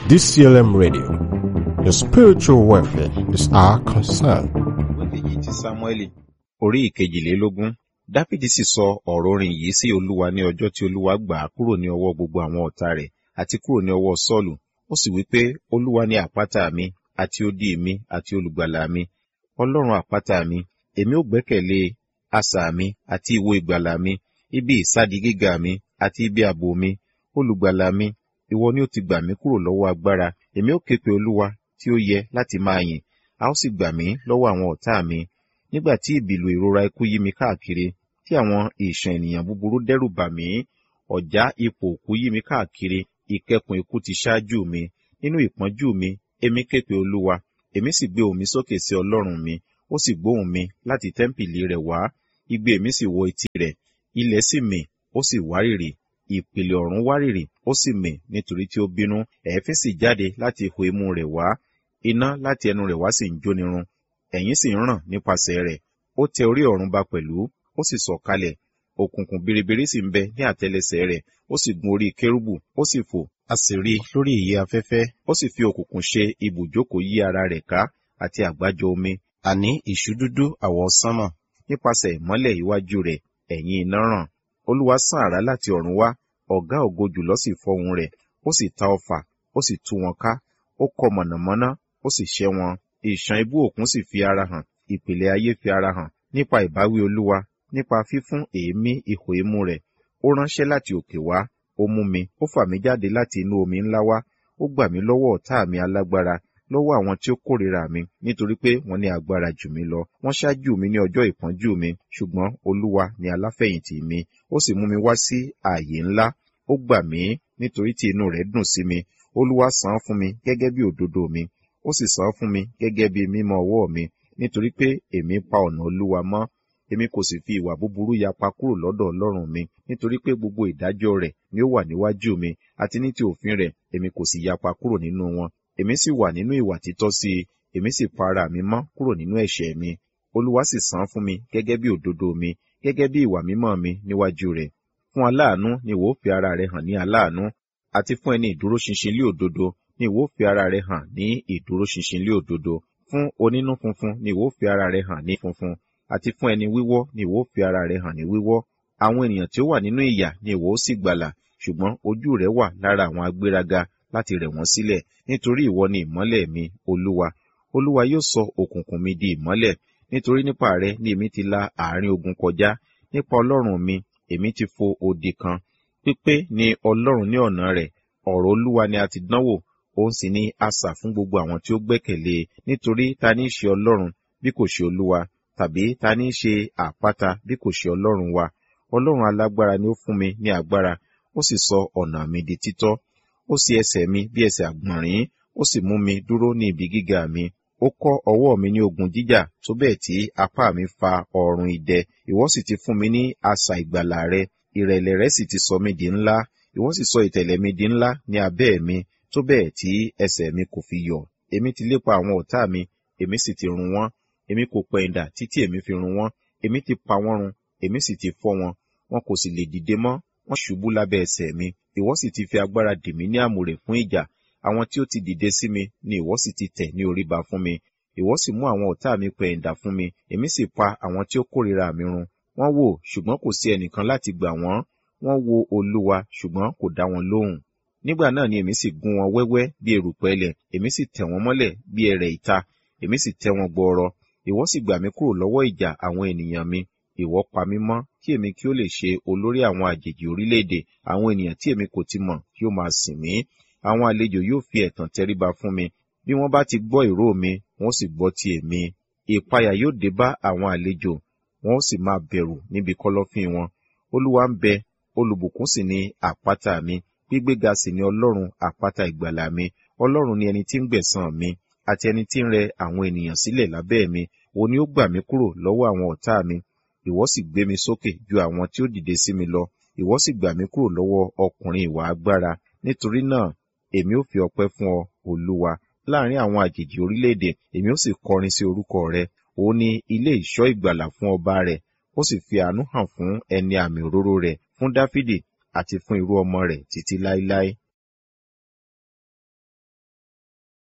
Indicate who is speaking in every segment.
Speaker 1: DCLM Radio. Your spiritual welfare is our concern.
Speaker 2: Kejì ti Sámúẹ́lì orí ìkejìlélógún. Dáfídì sì sọ ọ̀rọ̀ orin yìí sí Olúwa ní ọjọ́ tí Olúwa gbà á kúrò ní ọwọ́ gbogbo àwọn ọ̀tá rẹ̀ àti kúrò ní ọwọ́ Sọ́ọ̀lù. Ó sì wí pé, Olúwa ni àpáta mi àti odi mi àti olùgbàlà mi, Ọlọ́run àpáta mi, èmi ó gbẹ́kẹ̀lé asà mi àti ìwo ìgbàlà mi, ibi ìsádi gíga mi àti ibi ààbò mi, olùgbàlà mi, ìwọ ni ó ti gbà mí kúrò lọ́wọ́ agbára. Èmi ó ké pe Olúwa tí ó yẹ láti máa yìn, a ó sì gbà mí lọ́wọ́ àwọn ọ̀tá mi. Nígbà tí ìbìlù ìrora ikú yí mi káàkiri, tí àwọn ìṣàn ènìyàn búburú dẹ́rù bà mí, ọ̀já ipò òkú yí mi káàkiri, ìkẹkùn ikú ti ṣáájú mi. Nínú ìpọ́njú mi, èmi ké pe Olúwa, èmi sì gbé ohùn mi sókè sí Ọlọ́run mi, ó sì gbóhùn mi láti tẹ́ḿpìlì rẹ̀ wá. Igbe mi sì wọ etí rẹ̀, ilẹ̀ sì mì, ó sì wárìrì, ìpìlẹ̀ ọ̀run wárìrì, ó sì mì nítorí tí ó bínú. Èéfín sì jáde láti ihò imú rẹ̀ wá, iná láti ẹnu rẹ̀ wá sì ń jónirun, ẹ̀yìn sì ń ràn nípasẹ̀ rẹ̀. Ó tẹ orí ọ̀run ba pẹ̀lú, ó sì sọ̀kalẹ̀, òkùnkùn biribiri sì ń bẹ ní àtẹ́lẹsẹ̀ rẹ̀, ó sì gun orí kérúbù, ó sì fò, a sì rí i lórí ìyẹ́ afẹ́fẹ́. Ó sì fi òkùnkùn ṣe ibùjókòó yí ara rẹ̀ ká, àti àgbájọ omi, àní ìṣúdúdú àwọ̀ sánmọ̀. Nípasẹ̀ ìmọ́lẹ̀ iwájú rẹ̀, ẹ̀yìn iná ràn. Olúwa sán àrá láti ọ̀run wá, ọ̀gá ògo jùlọ sì fọ́hùn rẹ̀, ó sì ta ọfà, ó sì tú wọn ká, ó kọ mọ̀nàmọ́ná, ó sì ṣẹ́ wọn. Ìṣàn ibú òkun sì fi ara hàn, ìpìlẹ̀ ayé fi ara hàn, nípa ìbáwí Olúwa, nípa fífún èémí ihò imú rẹ̀. Ó ránṣẹ́ láti òkè wá, ó mú mi, ó fà mí jáde láti inú omi ńlá wá, ó gbà mí lọ́wọ́ ọ̀tá mi alágbára, lọ́wọ́ àwọn tí ó kórìíra mi, nítorí pé wọ́n ní agbára jù mí lọ. Wọ́n ṣáájú mi ní ọjọ́ ìpọ́njú mi, ṣùgbọ́n Olúwa ni aláfẹ̀yìntì mi. Ó sì mú mi wá sí ààyè ńlá, ó gbà mí, nítorí tí inú rẹ̀ dùn sí mi. Olúwa san án fún mi gẹ́gẹ́ bí òdodo mi, ó sì san án fún mi gẹ́gẹ́ bí mímọ́ ọwọ́ mi, nítorí pé èmi pa ọ̀nà Olúwa mọ́. Èmi kò sì fi ìwà búburú yapa kúrò lọ́dọ̀ Ọlọ́run mi, nítorí pé gbogbo ìdájọ́ rẹ̀ ni ó wà níwájú mi, àti ní ti òfin rẹ̀ èmi kò sì yapa kúrò nínú wọn. Èmi sì wà nínú ìwà títọ́ sí i, èmi sì pa ara mi mọ́ kúrò nínú ẹ̀ṣẹ̀ mi. Olúwa sì san án fún mi gẹ́gẹ́ bí òdodo mi, gẹ́gẹ́ bí ìwà mímọ́ mi níwájú rẹ̀. Fún aláàánú ni ìwọ ó fi ara rẹ hàn ní aláàánú, àti fún ẹni ìdúróṣinṣin lé òdodo ni ìwọ ó fi ara rẹ hàn ní ìdúróṣinṣin lé òdodo. Fún onínú funfun ni ìwọ ó fi ara rẹ hàn ní funfun, àti fún ẹni wíwọ́ ni ìwọ ó fi ara rẹ hàn ní wíwọ́. Àwọn ènìyàn tí ó wà nínú ìyà ni ìwọ ó sì gbàlà, ṣùgbọ́n ojú rẹ wà lára àwọn agbéraga láti rẹ̀ wọ́n sílẹ̀. Nítorí ìwọ ni ìmọ́lẹ̀ mi, Olúwa. Olúwa yóò sọ òkùnkùn mi di ìmọ́lẹ̀. Nítorí nípa rẹ ni èmi ti la àárín ogun kọjá. Nípa Ọlọ́run mi, èmi ti fo odi kan. Pípé ni Ọlọ́run ní ọ̀nà rẹ̀, ọ̀rọ̀ Olúwa ni a ti dánwò, òun sì ni asà fún gbogbo àwọn tí ó gbẹ́kẹ̀lé e. Nítorí ta ní í ṣe Ọlọ́run bí kò ṣe Olúwa, tàbí ta ní í ṣe àpáta bí kò ṣe Ọlọ́run wa? Ọlọ́run alágbára ni ó fún mi ní agbára, ó sì sọ ọ̀nà mi di títọ́. Ó sì ẹsẹ̀ mi bí ẹsẹ̀ àgbọ̀nrín, ó sì mú mi dúró ní ibi gíga mi. Ó kọ́ ọwọ́ mi ní ogun jíjà, tó bẹ́ẹ̀ tí apá mi fa ọrùn idẹ. Ìwọ sì ti fún mi ní asà ìgbàlà rẹ, ìrẹ̀lẹ̀ rẹ sì ti sọ mí di ńlá. Ìwọ sì sọ ìtẹ̀lẹ̀ mi di ńlá ní abẹ́ mi, tó bẹ́ẹ̀ tí ẹsẹ̀ mi kò fi yọ̀. Èmi ti lépa àwọn ọ̀tá mi, èmi sì ti run wọ́n. Èmi kò pẹ̀yìndà títí èmi fi run wọ́n. Èmi ti pa wọ́n run, èmi sì ti fọ́ wọn. Wọn kò sì lè dìde mọ́, wọ́n ṣubú lábẹ́ ẹsẹ̀ mi. Ìwọ sì ti fi agbára dì mí ní àmùrè fún ìjà. Àwọn tí ó ti dìde sí mi ni ìwọ sì ti tẹ̀ ní orí ba fún mi. Ìwọ sì mú àwọn ọ̀tá mi pẹ̀yìndà fún mi. Èmi sì pa àwọn tí ó kórìíra mi run. Wọ́n wò, ṣùgbọ́n kò sí ẹnìkan láti gbà wọ́n. Wọ́n wo Olúwa, ṣùgbọ́n kò dá wọn lóhùn. Nígbà náà ni èmi sì gún wọn wẹ́wẹ́ bí erùpẹ̀ ilẹ̀. Èmi sì tẹ̀ wọ́n mọ́lẹ̀ bí ẹrẹ̀ ìta. Èmi sì tẹ́ wọn gbọọrọ. Ìwọ sì gbà mí kúrò lọ́wọ́ ìjà àwọn ènìyàn mi. Ìwọ pa mí mọ́, kí èmi kí ó lè ṣe olórí àwọn àjèjì orílẹ̀-èdè. Àwọn ènìyàn tí èmi kò ti mọ̀ kí ó máa sìn mí. Àwọn àlejò yóò fi ẹ̀tàn tẹríba fún mi. Bí wọ́n bá ti gbọ́ ìró mi, wọ́n sì gbọ́ ti èmi. Ìpayà yóò dé bá àwọn àlejò, wọ́n ó sì máa bẹ̀rù níbi kọ́lọ́fín wọn. Olúwa ń bẹ, olùbùkún sì ni àpáta mi. Gbígbéga sì ni Ọlọ́run àpáta ìgbàlà mi. Ọlọ́run ni ẹni tí ń gbẹ̀san mi, àti ẹni tí ń rẹ àwọn ènìyàn sílẹ̀ lábẹ́ mi. Òun ni ó gbà mí kúrò lọ́wọ́ àwọn ọ̀tá mi. Ìwọ sì gbé mi sókè ju àwọn tí ó dìde sí mi lọ. Ìwọ sì gbà mí kúrò lọ́wọ́ ọkùnrin ìwà agbára. Nítorí náà, èmi ó fi ọpẹ́ fún ọ, Olúwa. Láàárín àwọn àjèjì orílẹ̀-èdè, èmi ó sì kọrin sí orúkọ rẹ. Òun ni ilé ìṣọ́ ìgbàlà fún ọba rẹ̀. Ó sì fi àánú hàn fún ẹni àmì òróró rẹ̀, fún Dáfídì, àti fún irú ọmọ rẹ̀ títí láéláé.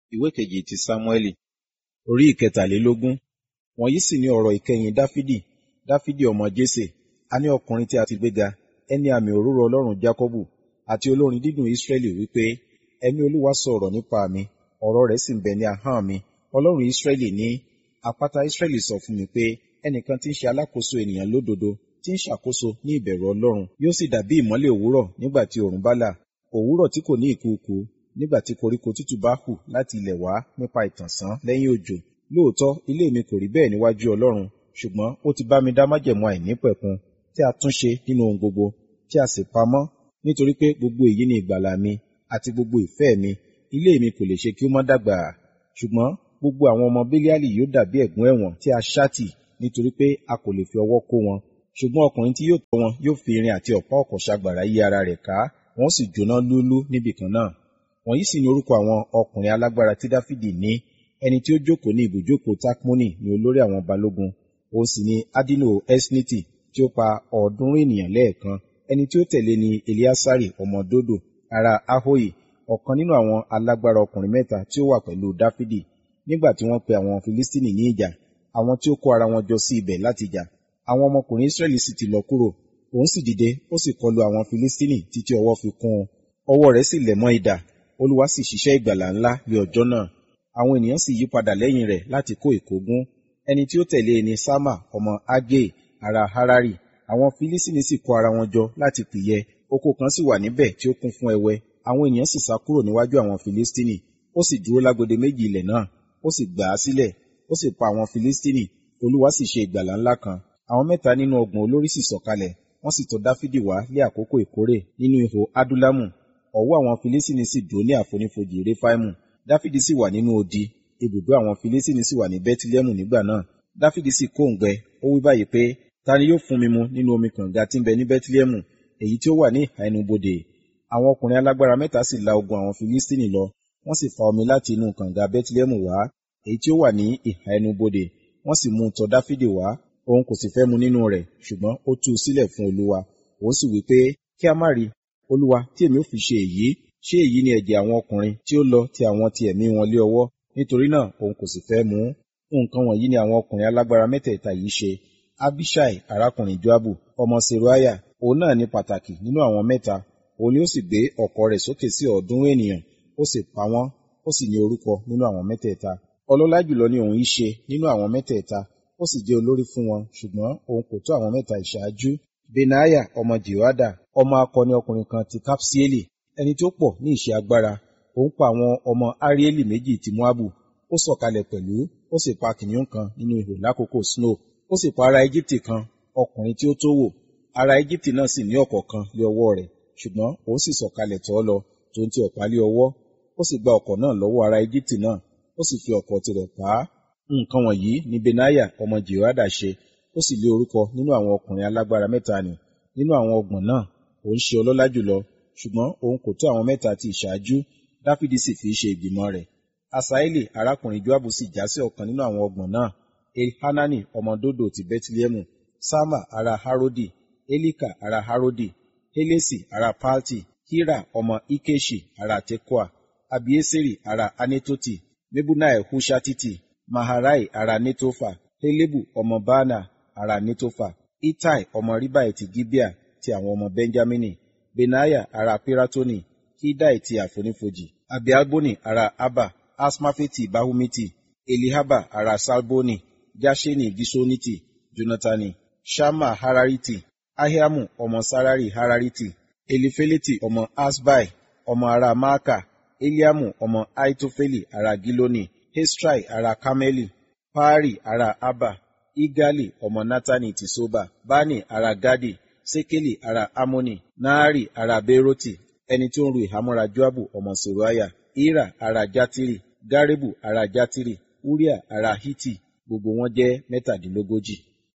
Speaker 2: Ìwé kejì ti Sámúẹ́lì, orí ìkẹtàlélógún. Wọ̀nyí sì ni ọ̀rọ̀ ìkẹyìn Dáfídì ọmọ Jésè, a ní ọkùnrin tí a ti gbéga, ẹni àmì òróró Ọlọ́run Jákọ́bù, àti olórin dídùn Ísírẹ́lì wípé, ẹ̀mí Olúwa sọ ọ̀rọ̀ nípa mi, ọ̀rọ̀ rẹ̀ sì ń bẹ ní ahọ́n mi. Ọlọ́run Ísírẹ́lì ní, àpáta Ísírẹ́lì sọ fún mi pé, ẹnìkan tí ń ṣe alákòóso ènìyàn lódodo, tí ń ṣàkóso ní ìbẹ̀rù Ọlọ́run, yóò sì dàbí ìmọ́lẹ̀ òwúrọ̀ nígbà tí oòrùn bá là, òwúrọ̀ tí kò ní ìkùukùu, nígbà tí koríko tútù bá hù láti ilẹ̀ wá nípa ìtànṣán lẹ́yìn òjò. Lóòótọ́ ilé mi kò rí bẹ́ẹ̀ níwájú Ọlọ́run, ṣùgbọ́n ó ti bá mi dá májẹ̀mú àìnípẹ̀kun, tí a tún ṣe nínú ohun gbogbo, tí a sì pamọ́, nítorí pé gbogbo èyí ni ìgbàlà mi àti gbogbo ìfẹ́ mi. Ilé mi kò lè ṣe kí ó má dàgbà. Ṣùgbọ́n gbogbo àwọn ọmọ Bélíálì yóò dàbí ẹ̀gún ẹ̀wọ̀n tí a ṣáàtì, nítorí pé a kò lè fi ọwọ́ kó wọn. Ṣùgbọ́n ọkùnrin tí yóò tọ́ wọn yóò fi irin àti ọ̀pá ọ̀kọ̀ ṣagbàrá yí ara rẹ̀ ká, wọ́n sì jóná lúlú níbì kan náà. Wọ̀nyí sì ni orúkọ àwọn ọkùnrin alágbára tí Dáfídì ní. Ẹni tí ó jókòó ní ibùjókòó Takmoni ni olórí àwọn balógun. Òun sì ni Adino Esniti, tí ó pa 300 ènìyàn lẹ́ẹ̀kan. Ẹni tí ó tẹ̀lé ni Eliasari ọmọ Dodo, ará Ahohi, ọ̀kan nínú àwọn alágbára ọkùnrin 3 tí ó wà pẹ̀lú Dáfídì. Nígbà tí wọ́n pe àwọn Filistini ní ìjà, àwọn tí ó kó ara wọn jọ sí ibẹ̀ láti jà, àwọn ọmọkùnrin Israẹli sì ti lọ kúrò. Òun sì dìde, ó sì kọlu àwọn Filistini títí ọwọ́ fi kún un. Ọwọ́ rẹ̀ sì lẹ̀ mọ́ idà. Olúwa sì ṣiṣẹ́ ìgbàlà ńlá ní ọjọ́ náà. Àwọn ènìyàn sì yí padà lẹ́yìn rẹ̀ láti kó ìkógun. Ẹni tí ó tẹ̀lé ni Ṣama ọmọ Agee, ará Harari. Àwọn Filistini sì kó ara wọn jọ láti pìyẹ. Oko kan sì wà níbẹ̀ tí ó kún fún ẹwẹ. Àwọn ènìyàn sì sá kúrò níwájú àwọn Filistini. Ó sì dúró lágbede méjì ilẹ̀ náà. Ó sì gbà á sílẹ̀. Ó sì pa àwọn Filistini. Olúwa sì ṣe ìgbàlà ńlá kan. Àwọn 3 nínú 30 olórí sì sọ̀kalẹ̀. Wọ́n sì tọ̀ Dáfídì wá lé àkókò ìkórè nínú ihò Adulamu. Ọ̀wọ́ àwọn Filistini sì dúró ní àfonífojì Refaimu. Dáfídì sì wà nínú odi. Ibùdó àwọn Filistini sì wà ní Bẹtilẹhẹmu nígbà náà. Dáfídì sì kóǹgbẹ. Ó wí báyìí pé, ta ni yóò fún mi mu nínú omi kànga tí ń bẹ ní Bẹtilẹhẹmu, èyí tí ó wà ní ìhà ẹnu bodè? Àwọn ọkùnrin alágbára 3 sì la ogun àwọn Filistini lọ. Wọ́n sì fa omi láti inú kànga Bẹtilẹhẹmu wá, èyí tí ó wà ní ìhà ẹnu bodè. Wọ́n sì mú un tọ̀ Dáfídì wá. Òun kò sì fẹ́ mu nínú rẹ̀, ṣùgbọ́n ó tú u sílẹ̀ fún Olúwa. Òun sì wí pé, kí a má rí, Olúwa, tí èmi ó fi ṣe èyí. Ṣé èyí ni ẹ̀jẹ̀ àwọn ọkùnrin tí ó lọ ti àwọn ti ẹ̀mí wọn lé ọwọ́? Nítorí náà òun kò sì fẹ́ mu. Nǹkan wọ̀nyí ni àwọn ọkùnrin alágbára 3 yìí ṣe. Abiṣai arákùnrin Joabu ọmọ Seruiah, òun náà ní pàtàkì nínú àwọn 3. Òun ni ó sì gbé ọ̀kọ̀ rẹ̀ sókè sí 300 ènìyàn, ó sì pa wọ́n, ó sì ní orúkọ nínú àwọn 3. Ọlọ́lá jùlọ ni òun yìí ṣe nínú àwọn 3, ó sì jẹ́ olórí fún wọn, ṣùgbọ́n òun kò tó àwọn 3 ìṣáájú. Benaiah ọmọ Jehoiada, ọmọ akọni ọkùnrin kan ti Kapsieli, ẹni tí ó pọ̀ ní iṣẹ́ agbára. Òun pa àwọn ọmọ Arieli 2 ti Moabu. Ó sọ̀kalẹ̀ pẹ̀lú, ó sì pa kìnìún kan nínú ihò lákòókò snow. Ó sì pa ará Ejibiti kan, ọkùnrin tí ó tó wò. Ará Ejibiti náà sì ní ọ̀kọ̀ kan lé ọwọ́ rẹ̀, ṣùgbọ́n òun sì sọ̀kalẹ̀ tọ̀ ọ́ lọ, tó ń ti ọ̀pá lé ọwọ́. Ó sì gba ọ̀kọ̀ náà lọ́wọ́ ará Ejibiti náà, ó sì fi ọ̀kọ̀ tirẹ̀ pa á. Nǹkan wọ̀nyí ni Benaiah ọmọ Jehoiada ṣe. Ó sì lé orúkọ nínú àwọn ọkùnrin alágbára 3 nì. Nínú àwọn 30 náà, òun ṣe ọlọ́lá jùlọ, ṣùgbọ́n òun kò tó àwọn 3 ti ìṣáájú. Dáfídì sì fi ṣe ìgbìmọ̀ rẹ̀. Asaeli arákùnrin Joabu sì já sí ọ̀kan nínú àwọn 30 náà. Elhanani ọmọ Dodo ti Bẹtilẹhẹmu, Ṣama ará Harodi, Elika ará Harodi, Helesi ará Palti, Hira ọmọ Ikeṣi ará Tekoa, Abieseri ará Anetoti, Mebunai Hushatiti, Maharai ará Netofa, Helebu ọmọ Baana ará Netofa, Itai ọmọ Ribai ti Gibea ti àwọn ọmọ Benjamini, Benaiah ará Piratoni, Hidai ti àfonífojì, Abialboni ará Abba, Asmafeti Bahumiti, Elihaba ará Salboni, Jasheni Gishoniti, Jonatani, Shama Harariti, Ahiamu ọmọ Sarari Harariti, Elifeleti ọmọ Asbai, ọmọ ará Maaka, Eliamu ọmọ Aitofeli ará Giloni, Hestrai ará Kameli, Pari ará Abba, Igali ọmọ Natani ti Soba, Bani ará Gadi, Sekeli ará Amoni, Naari ará Beroti, ẹni tí ó ń ru ìhámọ́ra Joabu ọmọ Seruiah, Ira ará Jatiri, Garebu ará Jatiri, Uriah ará Hiti, gbogbo wọn jẹ́ 37.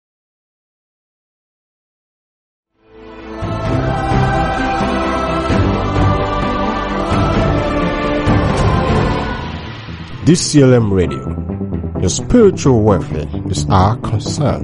Speaker 1: DCLM Radio. Your spiritual welfare is our concern.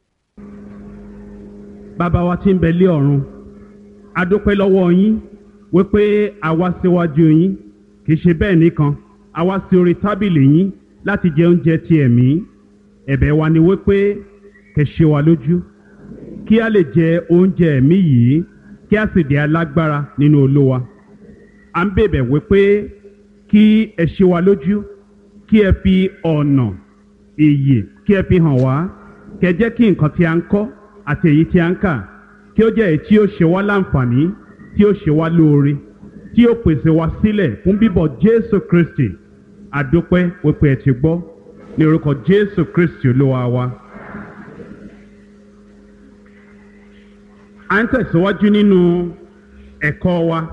Speaker 3: Bàbá wa tí ń bẹ lé ọ̀run, a dúpẹ́ lọ́wọ́ yín wípé a wá síwájú yín, kì í ṣe bẹ́ẹ̀ nìkan, a wá sí orí tábìlì yín láti jẹ oúnjẹ ti ẹ̀mí. Ẹ̀bẹ̀ wa ni wípé kẹ́ ṣe wa lójú, kí a lè jẹ oúnjẹ ẹ̀mí yìí, kí a sì di alágbára nínú Olúwa. À ń bẹ̀bẹ̀ wípé kí ẹ ṣe wa lójú, kí ẹ fi ọ̀nà ìyè kí ẹ fi hàn wá, kẹ́ jẹ́ kí nǹkan tí a ń kọ́ àti èyí tí a ń kà kí ó jẹ́ èyí tí ó ṣe wá láǹfààní, tí ó ṣe wá lóore, tí ó pèsè wá sílẹ̀ fún bíbọ̀ Jésù Kristi. Àdúpẹ́ wípé ẹ ti gbọ́, ní orúkọ Jésù Kristi Olúwa wa. À ń tẹ̀síwájú nínú ẹ̀kọ́ wa.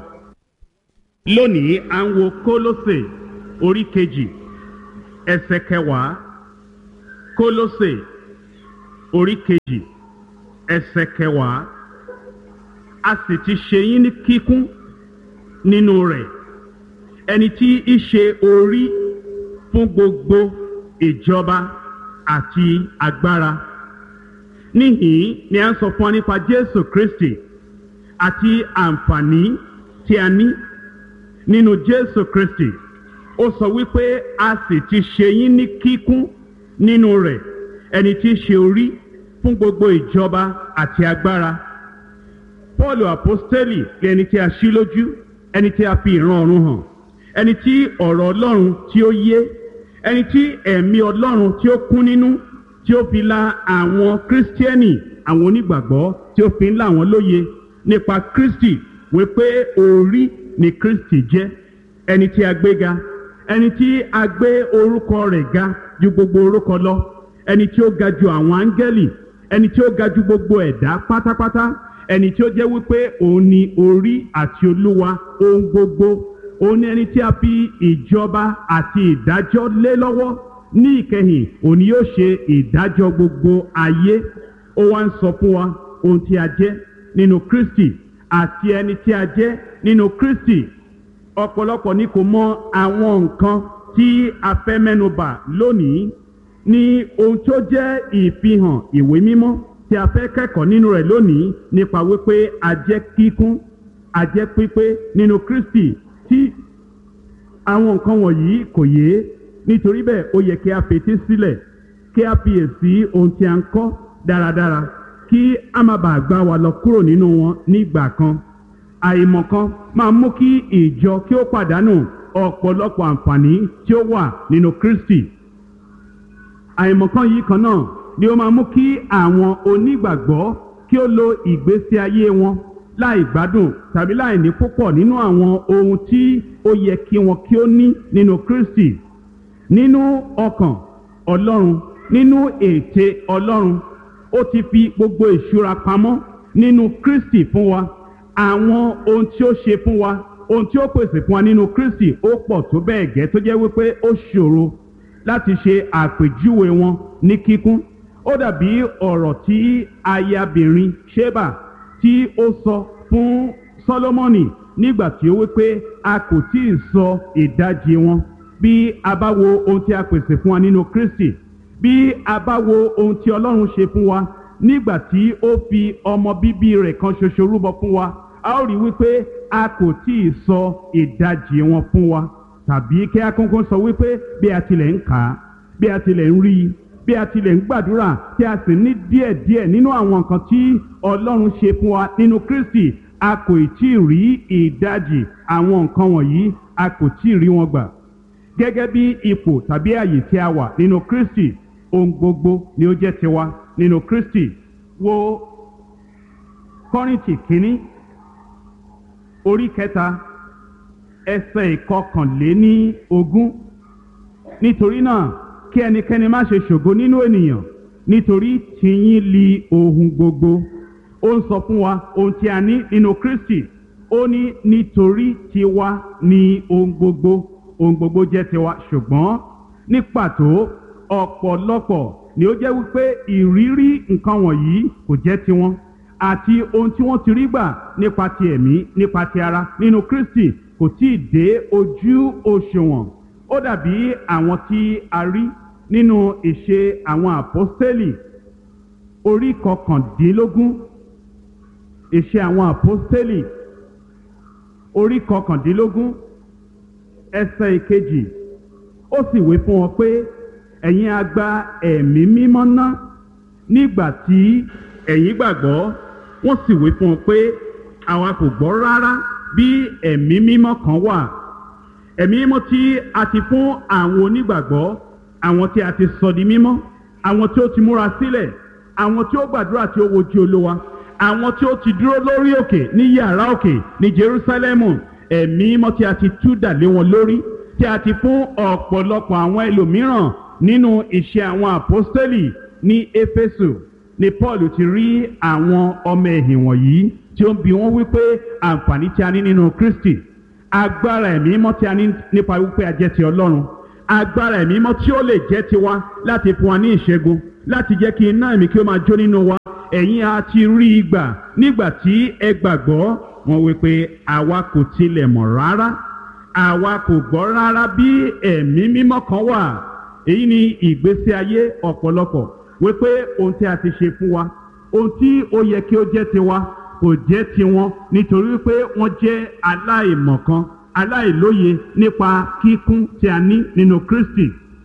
Speaker 3: Lónìí à ń wo Kólósè orí kejì ẹsẹ̀ 10. Kólósè orí kejì ẹsẹ̀ 10. A sì ti ṣe yín ní kíkún nínú rẹ̀, ẹni tí í ṣe orí fún gbogbo ìjọba àti agbára. Níhìn ni a ń sọ fún wa nípa Jésù Kristi àti àǹfààní tí a ní nínú Jésù Kristi. Ó sọ wípé a sì ti ṣe yín ní kíkún nínú rẹ̀, ẹni tí í ṣe orí fún gbogbo ìjọba àti agbára. Pọ́ọ̀lù àpọ́stélì lẹni tí a ṣí lójú, ẹni tí a fi ìran ọ̀run hàn, ẹni tí ọ̀rọ̀ Ọlọ́run tí ó yé, ẹni tí ẹ̀mí Ọlọ́run tí ó kún nínú, tí ó fi la àwọn kírísítíẹ́nì, àwọn onígbàgbọ́, tí ó fi ń là wọ́n lóye nípa Kristi, wípé orí ni Kristi jẹ́, ẹni tí a gbé ga, ẹni tí a gbé orúkọ rẹ̀ ga ju gbogbo orúkọ lọ, ẹni tí ó ga ju àwọn áńgẹ́lì, ẹni tí ó ga ju gbogbo ẹ̀dá pátápátá, ẹni tí ó jẹ́ wípé òun ni orí àti olúwa ohun gbogbo. Òun ni ẹni tí a fi ìjọba àti ìdájọ́ lé lọ́wọ́. Ní ìkẹyìn òun ni yóò ṣe ìdájọ́ gbogbo ayé. Ó wá ń sọ fún wa ohun tí a jẹ́ nínú Kristi àti ẹni tí a jẹ́ nínú Kristi. Ọ̀pọ̀lọpọ̀ ni kò mọ àwọn nǹkan tí a fẹ́ mẹ́nubà lónìí ní ohun tó jẹ́ ìfihàn ìwé mímọ́ tí a fẹ́ kẹ́kọ̀ọ́ nínú rẹ̀ lónìí, nípa wípé a jẹ́ kíkún, a jẹ́ pípé nínú Kristi. Tí àwọn nǹkan wọ̀nyí kò yé, nítorí bẹ́ẹ̀ ó yẹ kí a fetí sílẹ̀, kí a fiyèsí ohun tí a ń kọ́ dáradára, kí a má bàa gbá wa lọ kúrò nínú wọn nígbà kan. Àìmọ̀kan máa mú kí ìjọ kí ó pàdánù ọ̀pọ̀lọpọ̀ àǹfààní tí ó wà nínú Kristi. Àìmọ̀kan yìí kan náà ni ó máa mú kí àwọn onígbàgbọ́ kí ó lo ìgbésí ayé wọn láì gbádùn tàbí láì ní púpọ̀ nínú àwọn ohun tí ó yẹ kí wọn kí ó ní nínú Kristi. Nínú ọkàn Ọlọ́run, nínú ète Ọlọ́run, ó ti fi gbogbo ìṣúra pamọ́ nínú Kristi fún wa. Àwọn ohun tí ó ṣe fún wa, ohun tí ó pèsè fún wa nínú Kristi ó pọ̀ tó bẹ́ẹ̀ gẹ́ tó jẹ́ wípé ó ṣòro láti ṣe àpèjúwe wọn ní kíkún. Ó dàbí ọ̀rọ̀ tí ayabìnrin Ṣébà tí ó sọ fún Sólómọ́nì nígbà tí ó wípé a kò tí ì sọ ìdajì wọn. Bí a bá wo ohun tí a pèsè fún wa nínú Kristi, bí a bá wo ohun tí Ọlọ́run ṣe fún wa nígbà tí ó fi ọmọ bíbí rẹ̀ kan ṣoṣo rúbọ fún wa, a ó rí wípé a kò tí ì sọ ìdajì wọn fún wa. Tàbí kí a kúnkún sọ wípé bí a tilẹ̀ ń kà á, bí a tilẹ̀ ń rí i, bí a tilẹ̀ ń gbàdúrà, tí a sì ní díẹ̀díẹ̀ nínú àwọn nǹkan tí Ọlọ́run ṣe fún wa nínú Kristi, a kò tí ì rí ìdajì àwọn nǹkan wọ̀nyí, a kò tí ì rí wọn gbà. Gẹ́gẹ́ bí ipò tàbí àyè tí a wà nínú Kristi, ohun gbogbo ni ó jẹ́ tiwa nínú Kristi. Wo Kọ́ríńtì kínní orí 3 ẹsẹ̀ 21. Nítorí náà kí ẹnikẹ́ni má ṣe ṣògo nínú ènìyàn, nítorí tìyín li ohun gbogbo. Ó ń sọ fún wa ohun tí a ní nínú Kristi. Ó ní nítorí tiwa ni ohun gbogbo. Ohun gbogbo jẹ́ tiwa, ṣùgbọ́n ní pàtó ọ̀pọ̀lọpọ̀ ni ó jẹ́ wípé ìrírí nǹkan wọ̀nyí kò jẹ́ tiwọn, àti ohun tí wọ́n ti rí gbà nípa ti ẹ̀mí, nípa ti ara nínú Kristi kò tí ì dé ojú òṣùwọ̀n. Ó dàbí àwọn tí a rí nínú ìṣe àwọn àpọ́stélì orí 19. Ìṣe àwọn àpọ́stélì orí 19 ẹsẹ̀ 1 ó sì wí fún wọn pé ẹ̀yin a gba ẹ̀mí mímọ́ ná nígbà tí ẹ̀yin gbàgbọ́. Wọ́n sì wí fún wọn pé àwa kò gbọ́ rárá bí ẹ̀mí mímọ́ kan wà. Ẹ̀mí mímọ́ tí a ti fún àwọn onígbàgbọ́, àwọn tí a ti sọ di mímọ́, àwọn tí ó ti múra sílẹ̀, àwọn tí ó gbàdúrà tí ó wojú Olúwa, àwọn tí ó ti dúró lórí òkè ní yàrá òkè ní Jerúsálẹ́mù. Ẹ̀mí mímọ́ tí a ti tú dà lé wọn lórí, tí a ti fún ọ̀pọ̀lọpọ̀ àwọn ẹlòmíràn nínú iṣẹ́ àwọn àpọ́stélì ní Éfésù ni Paul ti rí àwọn ọmọ ẹ̀yìn wọ̀nyí tí ó ń bi wọ́n wípé àǹfààní tí a ní nínú Kristi, agbára ẹ̀mí mímọ́ tí a ní nípa wípé a jẹ́ ti Ọlọ́run, agbára ẹ̀mí mímọ́ tí ó lè jẹ́ tiwa láti fún wa ní ìṣẹ́gun, láti jẹ́ kí iná ẹ̀mí kí ó máa jó nínú wa. Ẹ̀yin a ti rí i gbà nígbà tí ẹ gbàgbọ́. Wọ́n wípé àwa kò tilẹ̀ mọ̀ rárá, àwa kò gbọ́ rárá bí ẹ̀mí mímọ́ kan wà. Èyí ni ìgbésí ayé ọ̀pọ̀lọpọ̀, wípé ohun tí a ti ṣe fún wa, ohun tí ó yẹ kí ó jẹ́ tiwa kò jẹ́ tiwọn, nítorí wípé wọ́n jẹ́ aláìmọ̀kan, aláìlóye nípa kíkún tí a ní nínú Kristi.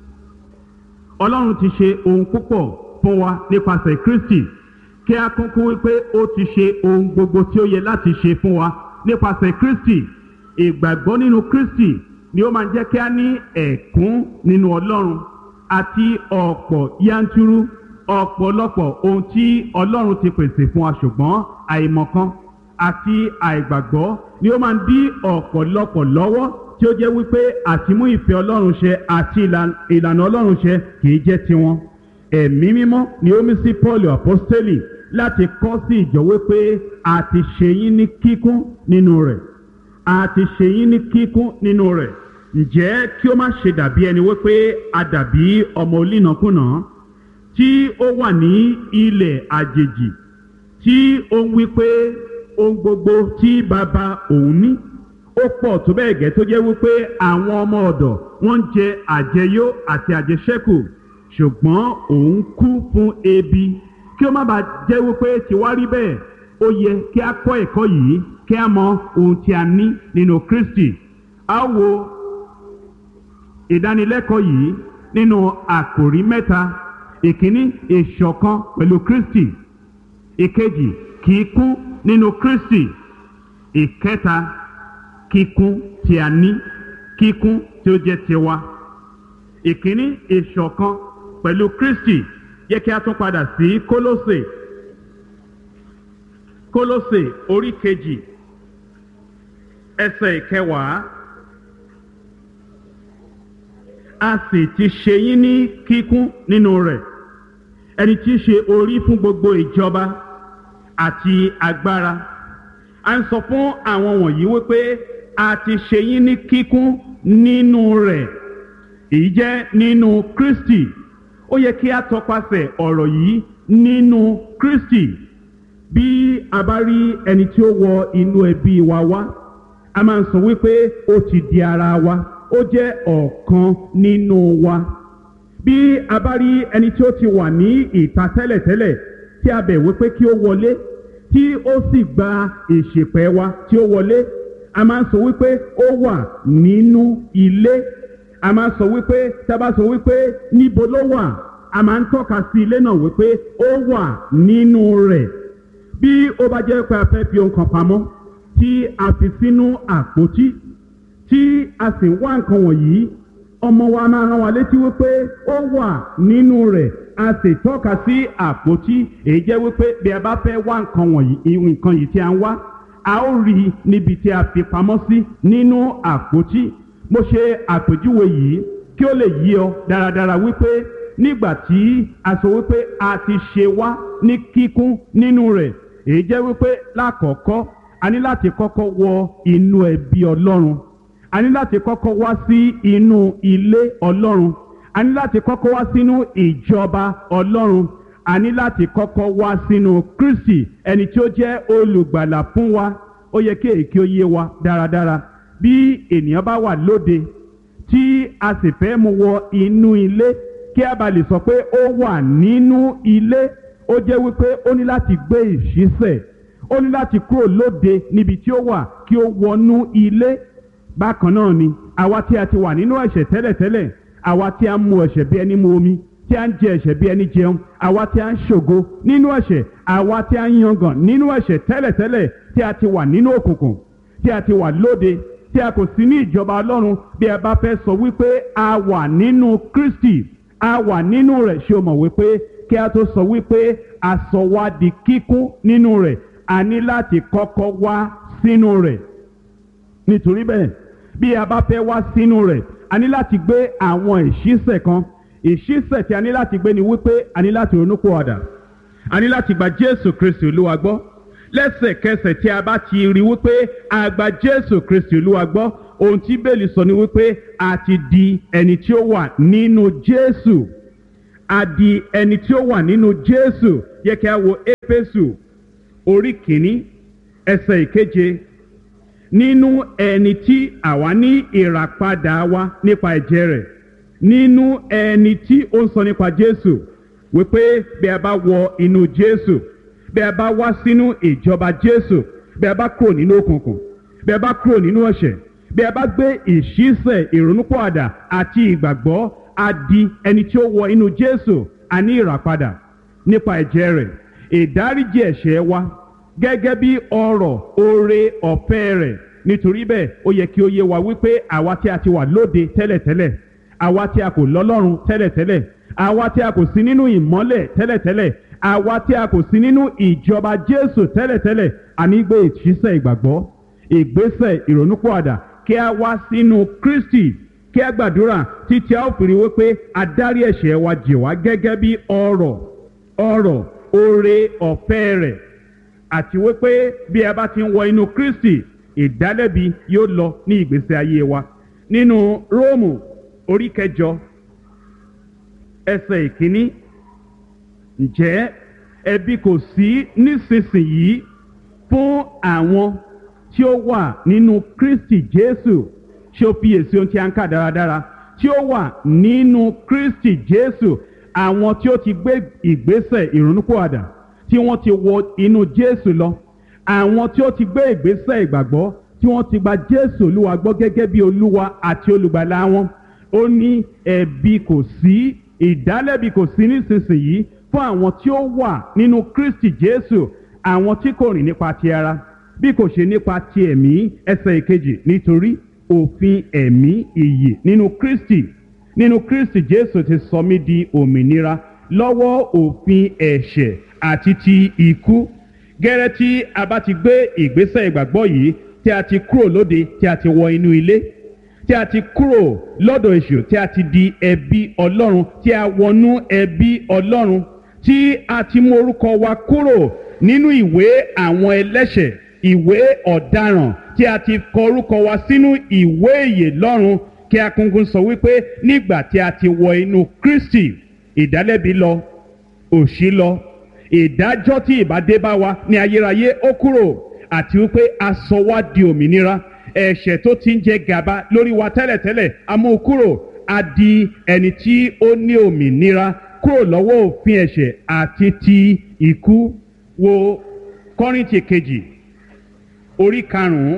Speaker 3: Ọlọ́run ti ṣe ohun púpọ̀ fún wa nípasẹ̀ Kristi, kí a kúnkún wípé ó ti ṣe ohun gbogbo tí ó yẹ láti ṣe fún wa nípasẹ̀ Kristi. Ìgbàgbọ́ nínú Kristi ni ó máa ń jẹ́ kí a ní ẹ̀kún nínú Ọlọ́run àti ọ̀pọ̀ yanturu ọ̀pọ̀lọpọ̀ ohun tí Ọlọ́run ti pèsè fún wa, ṣùgbọ́n àìmọ̀kan àti àìgbàgbọ́ ni ó máa ń dí ọ̀pọ̀lọpọ̀ lọ́wọ́, tí ó jẹ́ wípé àtimú ìfẹ́ Ọlọ́run ṣẹ àti ìlànà Ọlọ́run ṣẹ kìí jẹ́ tiwọn. Ẹ̀mí mímọ́ ni ó mí sí Paul apostoli láti kọ́ sí ìjọ wípé a ti ṣe yín ní kíkún nínú rẹ̀, a ti ṣe yín ní kíkún nínú rẹ̀. Ǹjẹ́ kí ó má ṣe dàbí ẹni wípé a dàbí ọmọ olínàkúnà tí ó wà ní ilẹ̀ àjèjì, tí ó ń wípé ohun gbogbo tí bàbá òun ní ó pọ̀ tó bẹ́ẹ̀ gẹ́ tó jẹ́ wípé àwọn ọmọ ọ̀dọ̀ wọ́n ń jẹ àjẹyó àti àjẹṣẹ́kù, ṣùgbọ́n òun kú fún ebi. Kí ó má bàa jẹ́ wípé tiwa rí bẹ́ẹ̀, ó yẹ kí a kọ́ ẹ̀kọ́ yìí, kí a mọ ohun tí a ní nínú Kristi. A wo ìdánilẹ́kọ̀ọ́ yìí nínú àkòrí mẹ́ta. Ìkíní, ìṣọ̀kan pẹ̀lú Kristi. Ìkejì, kíkún nínú Kristi. Ìkẹta, kíkún tí a ní, kíkún tí ó jẹ́ tiwa. Ìkíní, ìṣọ̀kan pẹ̀lú Kristi. Yẹ kí a tún padà sí Kólósè orí 2 ẹsẹ̀ 10. A sì ti ṣe yín ní kíkún nínú rẹ̀, ẹni tí í ṣe orí fún gbogbo ìjọba àti agbára. A ń sọ fún àwọn wọ̀nyí wípé a ti ṣe yín ní kíkún nínú rẹ̀. Èyí jẹ́ nínú Kristi. Ó yẹ kí a tọpasẹ̀ ọ̀rọ̀ yìí nínú Kristi. Bí a bá rí ẹni tí ó wọ inú ẹbí wa wá, a máa ń sọ wípé ó ti di ara wa, ó jẹ́ ọ̀kan nínú wa. Bí a bá rí ẹni tí ó ti wà ní ìta tẹ́lẹ̀tẹ́lẹ̀, tí a bẹ̀ wípé kí ó wọlé, tí ó sì gba ìṣèpẹ̀ wa tí ó wọlé, a máa ń sọ wípé ó wà nínú ilé. A máa ń sọ wípé, tá a bá sọ wípé níbo ló wà, a máa ń tọ́ka sí ilé náà wípé ó wà nínú rẹ̀. Bí ó bá jẹ́ pé a fẹ́ fi ohun kan pamọ́, tí a fi sínú àpótí, tí a sì wá nǹkan wọ̀nyí, ọmọ wa máa rán wa létí wípé ó wà nínú rẹ̀. A sì tọ́ka sí àpótí. Èyí jẹ́ wípé bí a bá fẹ́ wá nǹkan wọ̀nyí, nǹkan yìí tí a ń wá, a ó rí i níbi tí a fi pamọ́ sí nínú àpótí. Mo ṣe àpèjúwe yìí kí ó lè yí ọ dáradára wípé nígbà tí a sọ wípé a ti ṣe wá ní kíkún nínú rẹ̀, èyí jẹ́ wípé lákọ̀ọ́kọ́ a ní láti kọ́kọ́ wọ inú ẹbí Ọlọ́run, a ní láti kọ́kọ́ wá sí inú ilé Ọlọ́run, a ní láti kọ́kọ́ wá sínú ìjọba Ọlọ́run, a ní láti kọ́kọ́ wá sínú Kristi, ẹni tí ó jẹ́ olùgbàlà fún wa. Ó yẹ kí èyí kí ó yé wa dáradára. Bí ènìyàn bá wà lóde tí a sì fẹ́ mú wọ inú ilé, kí a bá lè sọ pé ó wà nínú ilé, ó jẹ́ wípé ó ní láti gbé ìṣísẹ̀, ó ní láti kúrò lóde níbi tí ó wà kí ó wọnú ilé. Bákan náà ni àwa tí a ti wà nínú ẹ̀ṣẹ̀ tẹ́lẹ̀tẹ́lẹ̀, àwa tí a ń mu ẹ̀ṣẹ̀ bí ẹni mu omi, tí a ń jẹ ẹ̀ṣẹ̀ bí ẹni jẹun, àwa tí a ń ṣògo nínú ẹ̀ṣẹ̀, àwa tí a ń yangàn nínú ẹ̀ṣẹ̀ tẹ́lẹ̀tẹ́lẹ̀, tí a ti wà nínú òkùnkùn, tí a ti wà lóde, tí a kò sí ní ìjọba Ọlọ́run. Bí ẹ bá fẹ́ sọ wípé a wà nínú Kristi, a wà nínú rẹ̀, ṣé o mọ̀ wípé kí a tó sọ wípé a sọ wá di kíkún nínú rẹ̀, a ní láti kọ́kọ́ wá sínú rẹ̀. Nítorí bẹ́ẹ̀, bí a bá fẹ́ wá sínú rẹ̀, a ní láti gbé àwọn ìṣísẹ̀ kan. Ìṣísẹ̀ tí a ní láti gbé ni wípé a ní láti ronúpìwàdà, a ní láti gba Jésù Kristi Olúwa gbọ́. Lẹ́sẹ̀kẹsẹ̀ tí a bá ti rí wípé a gba Jésù Kristi Olúwa gbọ́, ohun tí Bíbélì sọ ni wípé a ti di ẹni tí ó wà nínú Jésù. A di ẹni tí ó wà nínú Jésù. Yẹ kí a wo Éfésù orí kìíní ẹsẹ̀ 7. Nínú ẹni tí àwa ní ìràpadà wa nípa ẹ̀jẹ̀ rẹ̀, nínú ẹni tí ó ń sọ nípa Jésù, wípé bí a bá wọ inú Jésù, bí a bá wá sínú ìjọba Jésù, bí a bá kúrò nínú òkùnkùn, bí a bá kúrò nínú ẹ̀ṣẹ̀, bí a bá gbé ìṣísẹ̀ ìrònúpìwàdà àti ìgbàgbọ́, a di ẹni tí ó wọ inú Jésù. A ní ìràpadà nípa ẹ̀jẹ̀ rẹ̀, ìdáríjì ẹ̀ṣẹ̀ wa gẹ́gẹ́ bí ọrọ̀ oore ọ̀fẹ́ rẹ̀. Nítorí bẹ́ẹ̀, ó yẹ kí ó yé wa wípé àwa tí a ti wà lóde tẹ́lẹ̀tẹ́lẹ̀, àwa tí a kò lọ́lọ́run tẹ́lẹ̀tẹ́lẹ̀, àwa tí a kò sí nínú ìmọ́lẹ̀ tẹ́lẹ̀tẹ́lẹ̀, àwa tí a kò sí nínú ìjọba Jésù tẹ́lẹ̀tẹ́lẹ̀, a ní gbé ìṣísẹ̀ ìgbàgbọ́, ìgbésẹ̀ ìrònúpìwàdà, kí a wá sínú Kristi, kí a gbàdúrà títí a ó fi rí wípé a dárí ẹ̀ṣẹ̀ wa jì wá gẹ́gẹ́ bí ọrọ̀ oore ọ̀fẹ́ rẹ̀, àti wípé bí a bá ti ń wọ inú Kristi, ìdálẹ́bi yóò lọ ní ìgbésí ayé wa. Nínú Róòmù orí 8 ẹsẹ̀ 1, ǹjẹ́ ẹ̀bi kò sí nísinsìnyí fún àwọn tí ó wà nínú Kristi Jésù? Ṣé o fiyèsí ohun tí a ń kà dáradára? Tí ó wà nínú Kristi Jésù, àwọn tí ó ti gbé ìgbésẹ̀ ìrònúpìwàdà, tí wọ́n ti wọ inú Jésù lọ, àwọn tí ó ti gbé ìgbésẹ̀ ìgbàgbọ́, tí wọ́n ti gba Jésù Olúwa gbọ́ gẹ́gẹ́ bí Olúwa àti olùgbàlà wọn. Ó ní ẹ̀bi kò sí, ìdálẹ́bi kò sí nísinsìnyí fún àwọn tí ó wà nínú Kristi Jésù, àwọn tí kò rìn nípa ti ara bí kò ṣe nípa ti ẹ̀mí. Ẹsẹ̀ 2, nítorí òfin ẹ̀mí ìyè nínú Kristi Jésù ti sọ mí di òmìnira lọ́wọ́ òfin ẹ̀ṣẹ̀ àti ti ikú. Gẹ́rẹ́ tí a bá ti gbé ìgbésẹ̀ ìgbàgbọ́ yìí, tí a ti kúrò lóde, tí a ti wọ inú ilé, tí a ti kúrò lọ́dọ̀ èṣù, tí a ti di ẹbí Ọlọ́run, tí a wọnú ẹbí Ọlọ́run, tí a ti mú orúkọ wa kúrò nínú ìwé àwọn ẹlẹ́ṣẹ̀, ìwé ọ̀daràn, tí a ti kọ orúkọ wa sínú ìwé ìyè lọ́run. Kí a kúnkún sọ wípé nígbà tí a ti wọ inú Kristi, ìdálẹ́bi lọ, òṣì lọ, ìdájọ́ tí ìbá dé bá wa ní ayérayé ó kúrò, àti wípé a sọ wá di òmìnira. Ẹ̀ṣẹ̀ tó ti ń jẹ gàba lórí wa tẹ́lẹ̀tẹ́lẹ̀, a mú kúrò, a di ẹni tí ó ní òmìnira kúrò lọ́wọ́ òfin ẹ̀ṣẹ̀ àti ti ikú. Wo Kọ́ríńtì kejì orí 5,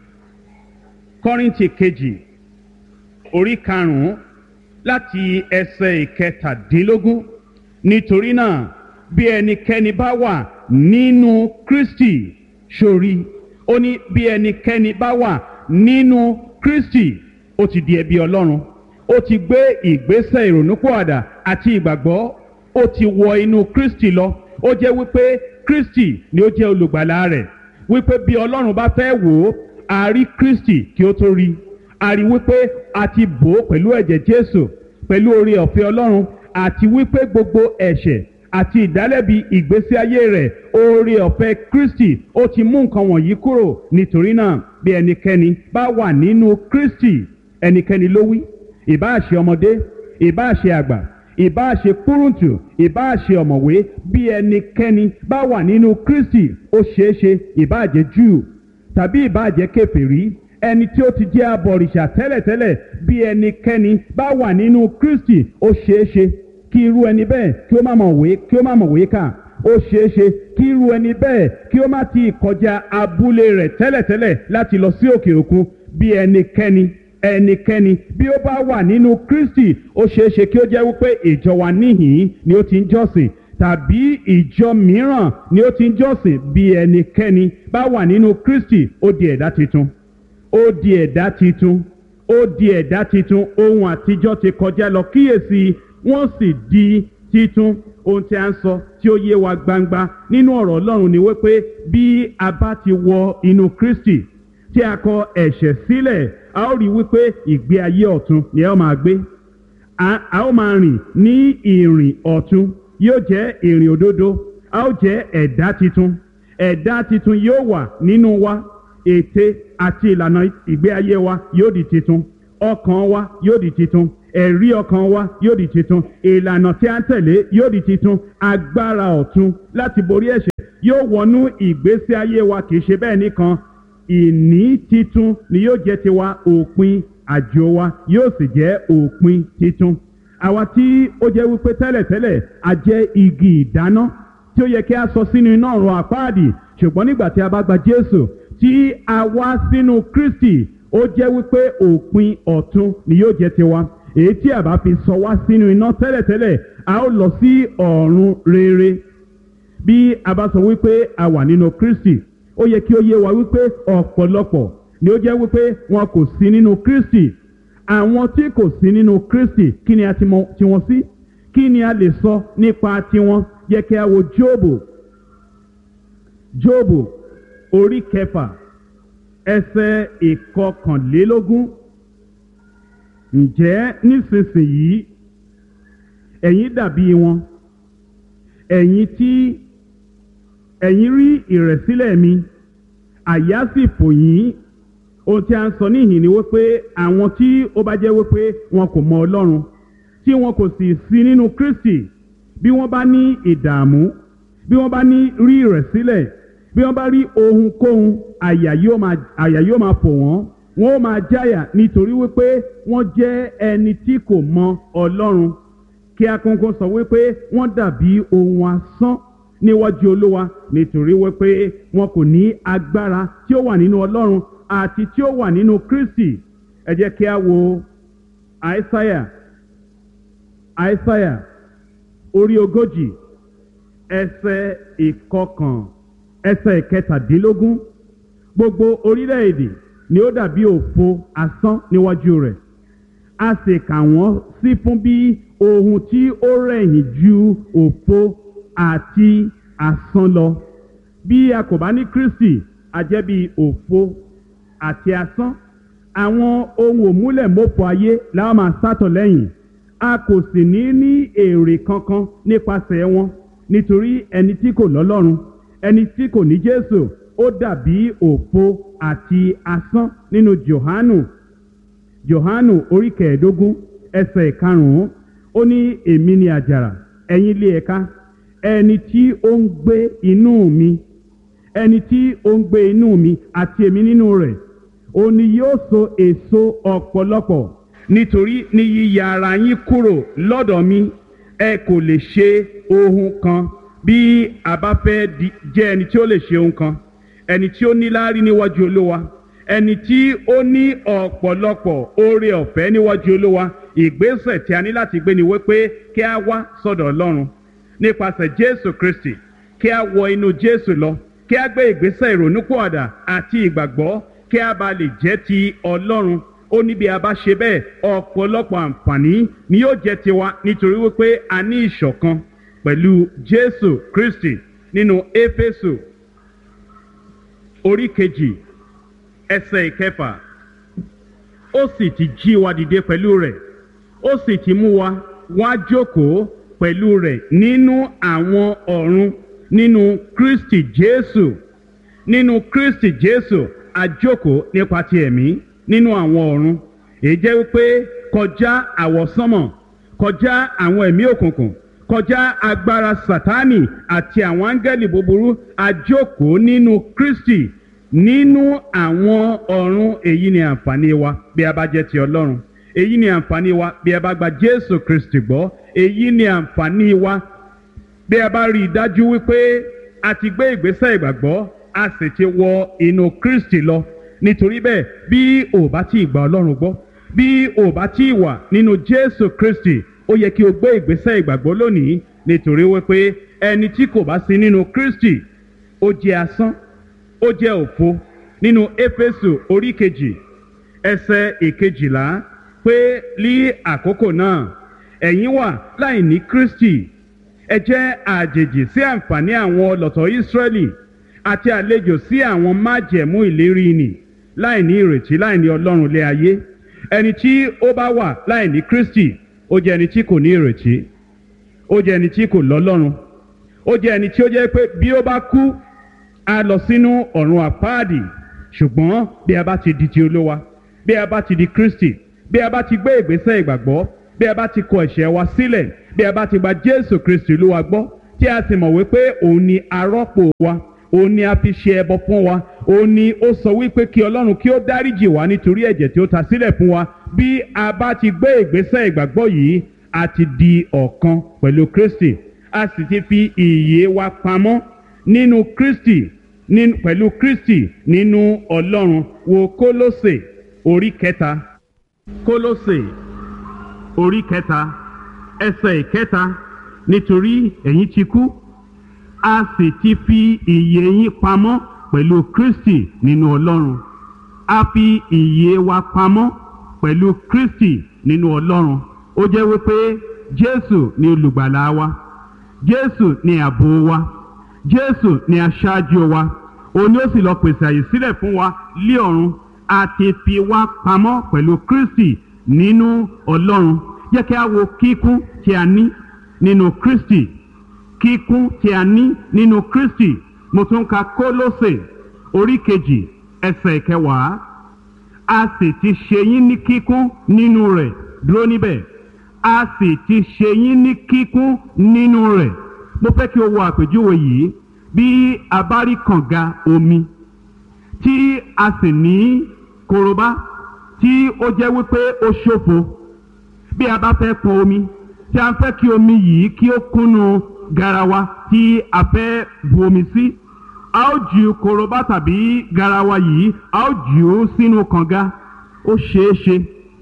Speaker 3: Kọ́ríńtì kejì orí 5 láti ẹsẹ̀ 17. Nítorí náà, bí ẹnikẹ́ni bá wà nínú Kristi, sórí, ó ní bí ẹnikẹ́ni bá wà nínú Kristi, ó ti di ẹbí Ọlọ́run, ó ti gbé ìgbésẹ̀ ìrònúpìwàdà àti ìgbàgbọ́, ó ti wọ inú Kristi lọ. Ó jẹ́ wípé Kristi ni ó jẹ́ olùgbàlà rẹ̀, wípé bí Ọlọ́run bá fẹ́ wò ó, a rí Kristi kí ó tó rí, a rí wípé a ti bò ó pẹ̀lú ẹ̀jẹ̀ Jésù, pẹ̀lú oore ọ̀fẹ́ Ọlọ́run, àti wípé gbogbo ẹ̀ṣẹ̀ àti ìdálẹ́bi ìgbésí ayé rẹ̀, oore ọ̀fẹ́ Kristi ó ti mú nǹkan wọ̀nyí kúrò. Nítorí náà, bí ẹnikẹ́ni bá wà nínú Kristi, ẹnikẹ́ni ló wí, ìbáà ṣe ọmọdé, ìbáà ṣe àgbà, ìbáà ṣe kúrúntù, ìbáà ṣe ọ̀mọ̀wé, bí ẹnikẹ́ni bá wà nínú Kristi, ó ṣeéṣe ìbáà jẹ́ Júù tàbí ìbáà jẹ́ kèfèrí, ẹni tí ó ti jẹ́ abọ̀rìṣà tẹ́lẹ̀tẹ́lẹ̀, bí ẹnikẹ́ni bá wà nínú Kristi, ó ṣeéṣe kí irú ẹni bẹ́ẹ̀ kí ó má mọ̀wé kà, ó ṣeé ṣe kí irú ẹni bẹ́ẹ̀ kí ó má ti kọjá abúlé rẹ̀ tẹ́lẹ̀tẹ́lẹ̀ láti lọ sí òkè òkun. Bí ẹnikẹ́ni bí ó bá wà nínú Kristi, ó ṣeé ṣe kí ó jẹ́ wípé ìjọ wa níhìn ni ó ti ń jọ́sìn tàbí ìjọ mìíràn ni ó ti ń jọ́sìn. Bí ẹnikẹ́ni bá wà nínú Kristi, ó di ẹ̀dá titun, ó di ẹ̀dá titun, ó di ẹ̀dá titun. Ohun àtijọ́ ti kọjá lọ, kíyèsí wọ́n sì di titun. Ohun tí a ń sọ tí ó yé wa gbangba nínú ọ̀rọ̀ Ọlọ́run ni wípé bí a bá ti wọ inú Kristi tí a kọ ẹ̀ṣẹ̀ sílẹ̀, a ó rí wípé ìgbé ayé ọ̀tun ni a ó máa gbé. A ó máa rìn ní ìrìn ọ̀tun, yóò jẹ́ ìrìn òdodo. A ó jẹ́ ẹ̀dá titun. Ẹ̀dá titun yóò wà nínú wa. Ète àti ìlànà ìgbé ayé wa yóò di titun. Ọkàn wa yóò di titun. Ẹ̀rí ọkàn wa yóò di titun. Ìlànà tí a ń tẹ̀lé yóò di titun. Agbára ọ̀tun láti borí ẹ̀ṣẹ̀ yóò wọnú ìgbésí ayé wa. Kì í ṣe bẹ́ẹ̀ nìkan, ìní titun ni yóò jẹ́ tiwa. Òpin àjò wa yóò sì jẹ́ òpin titun. Àwa tí ó jẹ́ wípé tẹ́lẹ̀tẹ́lẹ̀ a jẹ́ igi ìdáná tí ó yẹ kí a sọ sínú iná ọ̀run àpáàdì, ṣùgbọ́n nígbà tí a bá gba Jésù tí a wá sínú Kristi, ó jẹ́ wípé òpin ọ̀tun ni yóò jẹ́ tiwa. Èyí tí a bá fi sọ wá sínú iná tẹ́lẹ̀tẹ́lẹ̀, a ó lọ sí ọ̀run rere. Bí a bá sọ wípé a wà nínú Kristi, ó yẹ kí ó yé wa wípé ọ̀pọ̀lọpọ̀ ni ó jẹ́ wípé wọn kò sí nínú Kristi. Àwọn tí kò sí nínú Kristi, kí ni a ti mọ̀ tiwọn sí? Kí ni a lè sọ nípa tiwọn? Yẹ kí a wo Jóòbù orí 6 ẹsẹ̀ 21. Ǹjẹ́ nísinsìnyí ẹ̀yin dàbí wọn, ẹ̀yin tí ẹ̀yin rí ìrẹ̀sílẹ̀ mi, àyà sì fò yín. Ohun tí a ń sọ níhìn ni wípé àwọn tí ó bá jẹ́ wípé wọn kò mọ Ọlọ́run, tí wọn kò sì sí nínú Kristi, bí wọ́n bá ní ìdààmú, bí wọ́n bá ní rí ìrẹ̀sílẹ̀, bí wọ́n bá rí ohunkóhun, àyà yóò máa fò wọ́n. Wọ́n ó máa jáyà nítorí wípé wọ́n jẹ́ ẹni tí kò mọ Ọlọ́run. Kí a kọ́kọ́ sọ wípé wọ́n dàbí ohun asán níwájú Olúwa, nítorí wípé wọn kò ní agbára tí ó wà nínú Ọlọ́run àti tí ó wà nínú Kristi. Ẹ jẹ́ kí a wo Àìsáyà orí 40 ẹsẹ̀ 17. Gbogbo orílẹ̀-èdè ni ó dàbí òfo asán níwájú rẹ̀, a sì kà wọ́n sí fún bí ohun tí ó rẹ̀yìn ju òfo àti asán lọ. Bí a kò bá ní Kristi, a jẹ́ bí òfo àti asán. Àwọn ohun òmúlẹ̀mọ́fọ ayé la máa sátọ̀ lẹ́yìn. A kò sì ní èrè kankan nípasẹ̀ wọn, nítorí ẹni tí kò lọ́lọ́run, ẹni tí kò ní Jésù, ó dàbí òfo àti asán. Nínú Jòhánù orí 15 ẹsẹ̀ 5, ó ní èmi ni àjàrà, ẹ̀yin ilé ẹ̀ka. Ẹni tí ó ń gbé inú mi, ẹni tí ó ń gbé inú mi àti èmi nínú rẹ̀, òun ni yóò so èso ọ̀pọ̀lọpọ̀. Nítorí ní yíya ara yín kúrò lọ́dọ̀ mi, ẹ kò lè ṣe ohun kan. Bí a bá fẹ́ jẹ́ ẹni tí ó lè ṣe ohun kan, ẹni tí ó níláárí níwájú Olúwa, ẹni tí ó ní ọ̀pọ̀lọpọ̀ oore ọ̀fẹ́ níwájú Olúwa, ìgbésẹ̀ tí a ní láti gbé ni wípé kí a wá sọ́dọ̀ Ọlọ́run nípasẹ̀ Jésù Kristi, kí a wọ inú Jésù lọ, kí a gbé ìgbésẹ̀ ìrònúpìwàdà àti ìgbàgbọ́, kí a bá lè jẹ́ ti Ọlọ́run. Ó ní bí a bá ṣe bẹ́ẹ̀, ọ̀pọ̀lọpọ̀ àǹfààní ni yóò jẹ́ tiwa, nítorí wípé a ní ìṣọ̀kan pẹ̀lú Jésù Kristi. Nínú Éfésù orí 2 ẹsẹ̀ 6, ó sì ti jí wa dìde pẹ̀lú rẹ̀, ó sì ti mú wa wá jókòó pẹ̀lú rẹ̀ nínú àwọn ọ̀run nínú Kristi Jésù. Nínú Kristi Jésù a jókòó nípa ti ẹ̀mí nínú àwọn ọ̀run. Èyí jẹ́ wípé kọjá àwọsánmọ̀, kọjá àwọn ẹ̀mí òkùnkùn, kọjá agbára Sátánì àti àwọn áńgẹ́lì búburú, a jókòó nínú Kristi nínú àwọn ọ̀run. Èyí ni àǹfààní wa bí a bá jẹ́ ti Ọlọ́run. Èyí ni àǹfààní wa bí a bá gba Jésù Kristi gbọ́. Èyí ni àǹfààní wa bí a bá rí i dájú wípé a ti gbé ìgbésẹ̀ ìgbàgbọ́ a sì ti wọ inú Kristi lọ. Nítorí bẹ́ẹ̀ bí o bá tí ì gba Ọlọ́run gbọ́, bí o bá tí ì wà nínú Jésù Kristi, ó yẹ kí o gbé ìgbésẹ̀ ìgbàgbọ́ lónìí. Nítorí wípé ẹni tí kò bá sí nínú Kristi ó jẹ́ asán, ó jẹ́ òfo. Nínú Éfésù orí kejì ẹsẹ̀ ìkejìlá pé ní àkókò náà ẹ̀yin wà láì ní Kristi, ẹ jẹ́ àjèjì sí àǹfààní àwọn ọlọ̀tọ̀ Ísírẹ́lì àti àlejò sí àwọn májẹ̀mú ìlérí nì, láì ní ìrètí, láì ní Ọlọ́run lé ayé. Ẹni tí ó bá wà láì ní Kristi ó jẹ́ ẹni tí kò ní ìrètí, ó jẹ́ ẹni tí kò lọ́lọ́run, ó jẹ́ ẹni tí ó jẹ́ pé bí ó bá kú á lọ sínú ọ̀run àpáàdì. Ṣùgbọ́n bí a bá ti di ti Olúwa, bí a bá ti di Kristi, bí a bá ti gbé ìgbésẹ̀ ìgbàgbọ́, bí a bá ti kọ ẹ̀ṣẹ̀ wa sílẹ̀, bí a bá ti gba Jésù Kristi Olúwa gbọ́, tí a sì mọ̀ wípé òun ni arọ́pò wa, òun ni a fi ṣe ẹbọ fún wa, òun ni ó sọ wípé kí Ọlọ́run kí ó dáríjì wá nítorí ẹ̀jẹ̀ tí ó ta sílẹ̀ fún wa. Bí a bá ti gbé ìgbésẹ̀ ìgbàgbọ́ yìí, a ti di ọ̀kan pẹ̀lú Kristi, a sì ti fi ìyè wa pamọ́ nínú Kristi, pẹ̀lú Kristi nínú Ọlọ́run. Wo Kólósè orí kẹta, Kólósè orí kẹta ẹsẹ̀ ìkẹta. Nítorí ẹ̀yin ti kú, a sì ti fi ìyè yín pamọ́ pẹ̀lú Kristi nínú Ọlọ́run. A fi ìyè wa pamọ́ pẹ̀lú Kristi nínú Ọlọ́run. Ó jẹ́ wípé Jésù ni olùgbàlà wa, Jésù ni ààbò wa, Jésù ni aṣáájú wa. Òun ni ó sì lọ pèsè àyè sílẹ̀ fún wa lí ọ̀run. A ti fi wá pamọ́ pẹ̀lú Kristi nínú Ọlọ́run. Jẹ́ kí a wo kíkún tí a ní nínú Kristi, kíkún tí a ní nínú Kristi. Mo tún ka Kólósè orí kejì ẹsẹ̀ ìkẹwàá. A sì ti ṣe yín ní kíkún nínú rẹ̀. Dúró níbẹ̀. A sì ti ṣe yín ní kíkún nínú rẹ̀. Mo fẹ́ kí o wo àpèjúwe yìí. Bí a bá rí kànga omi tí a sì ní korobá tí ó jẹ́ wípé ó ṣòfo, bí a bá fẹ́ pọn omi tí a fẹ́ kí omi yìí kí ó kúnnú garawa tí a fẹ́ bu omi sí, a ó ju korobá tàbí garawa yìí, a ó jù ú sínú kànga. Ó ṣeé ṣe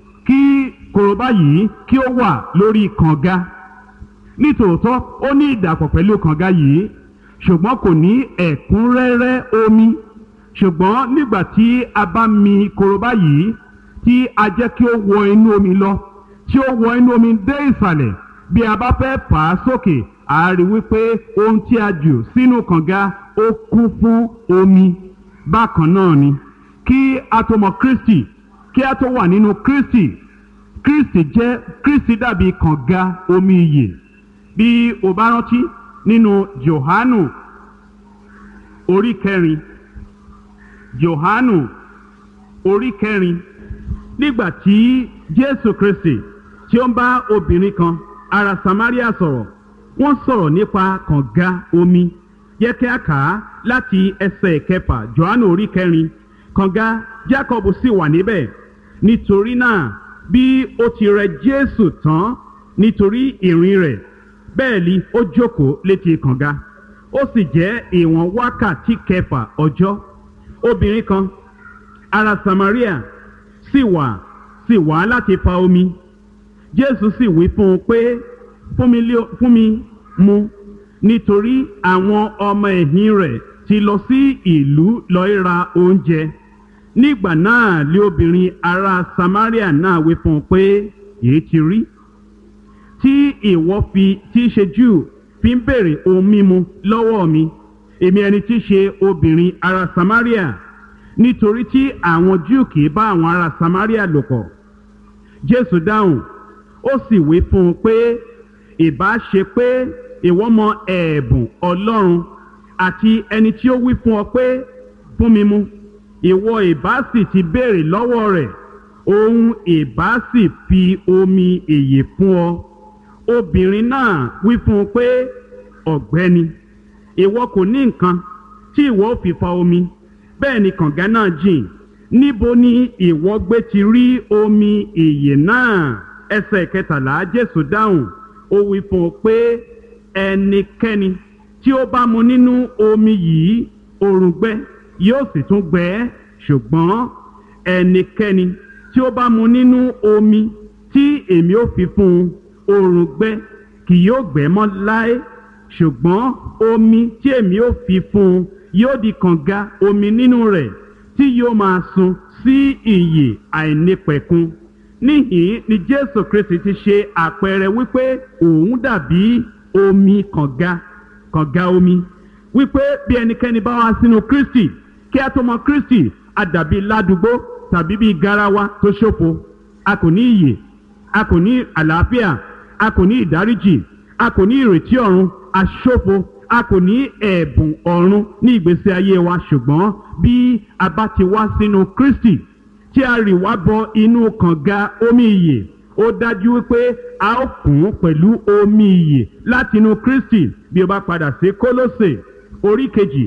Speaker 3: kí korobá yìí kí ó wà lórí kànga. Nítòótọ́ ó ní ìdàpọ̀ pẹ̀lú kànga yìí, ṣùgbọ́n kò ní ẹ̀kúnrẹ́rẹ́ omi. Ṣùgbọ́n nígbà tí a bá mi korobá yìí tí a jẹ́ kí ó wọ inú omi lọ, tí ó wọ inú omi dé ìsàlẹ̀, bí a bá fẹ́ fà á sókè, a rí wípé ohun tí a jù sínú kànga ó kún fún omi. Bákan náà ni kí a tó mọ Kristi, kí a tó wà nínú Kristi, Kristi dàbí kànga omi ìyè. Bí o bá rántí nínú Jòhánù orí kẹrin, Jòhánù orí kẹrin, nígbà tí Jésù Kristi tí ó ń bá obìnrin kan ará Samaria sọ̀rọ̀, wọ́n sọ̀rọ̀ nípa kànga omi. Yẹ kí a kà á láti ẹsẹ̀ ìkẹfà. Jòhánù orí kẹrin. Kànga Jákọ́bù sì wà níbẹ̀. Nítorí náà bí ó ti rẹ Jésù tán nítorí ìrìn rẹ̀, bẹ́ẹ̀ ni ó jókòó létí kànga. Ó sì jẹ́ ìwọ̀n wákàtí kẹfà ọjọ́. Obìnrin kan ará Samaria sì wá láti fa omi. Jésù sì wí fún un pé fún mi mu, nítorí àwọn ọmọ ẹ̀yìn rẹ̀ ti lọ sí ìlú lọ ra oúnjẹ. Nígbà náà lé obìnrin ará Samaria náà wí fún un pé èyí ti rí tí ìwọ tí ṣe Júù fi ń béèrè ohun mímu lọ́wọ́ mi, èmi ẹni tí ṣe obìnrin ará Samaria? Nítorí tí àwọn Júù kì í bá àwọn ará Samaria lò pọ̀. Jésù dáhùn, ó sì wí fún un pé ìbá ṣe pé ìwọ mọ ẹ̀bùn Ọlọ́run àti ẹni tí ó wí fún ọ pé fún mi mu, ìwọ ìbá sì ti béèrè lọ́wọ́ rẹ̀, òun ìbá sì fi omi ìyè fún ọ. Obìnrin náà wí fún un pé ọ̀gbẹ́ni, ìwọ kò ní nǹkan tí ìwọ ó fi fa omi, bẹ́ẹ̀ ni kànga náà jìn. Níbo ni ìwọ gbé ti rí omi ìyè náà? Ẹsẹ̀ kẹtàlá. Jésù dáhùn, ó wí fún un pé ẹnikẹ́ni tí ó bá mu nínú omi yìí òrùngbẹ yóò sì tún gbẹ ẹ́, ṣùgbọ́n ẹnikẹ́ni tí ó bá mu nínú omi tí èmi ó fi fún un òrùngbẹ kì yóò gbẹ mọ́ láé, ṣùgbọ́n omi tí èmi ó fi fún un yóò di kànga omi nínú rẹ̀ tí yóò máa sun sí ìyè àìnípẹ̀kun. Níhìn ni Jésù Kristi ti ṣe àpẹẹrẹ wípé òun dàbí omi kànga omi, wípé bí ẹnikẹ́ni bá wá sínú Kristi, kí a tó mọ Kristi a dàbí ládùúgbò tàbí bí garawa tó ṣòfo. A kò ní ìyè, a kò ní àlàáfíà, a kò ní ìdáríjì, a kò ní ìrètí ọ̀run, a ṣòfo, a kò ní ẹ̀bùn ọ̀run ní ìgbésí ayé wa. Ṣùgbọ́n bí a bá ti wá sínú Kristi tí a rì wá bọ inú kànga omi ìyè, ó dájú wípé a ó kún pẹ̀lú omi ìyè láti inú Kristi. Bí o bá padà sí Kólósè orí kejì